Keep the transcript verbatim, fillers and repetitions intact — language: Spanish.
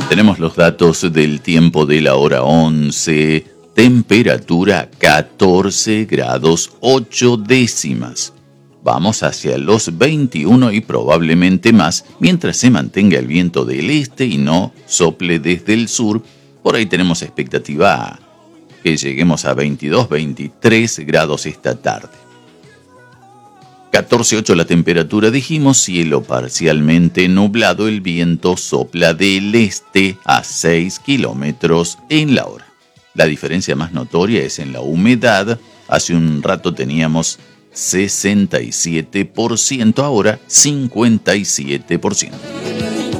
Tenemos los datos del tiempo de la hora once. Temperatura catorce grados ocho décimas. Vamos hacia los veintiuno y probablemente más mientras se mantenga el viento del este y no sople desde el sur. Por ahí tenemos expectativa que lleguemos a veintidós, veintitrés grados esta tarde. catorce ocho la temperatura, dijimos, cielo parcialmente nublado, el viento sopla del este a seis kilómetros en la hora. La diferencia más notoria es en la humedad. Hace un rato teníamos sesenta y siete por ciento, ahora cincuenta y siete por ciento.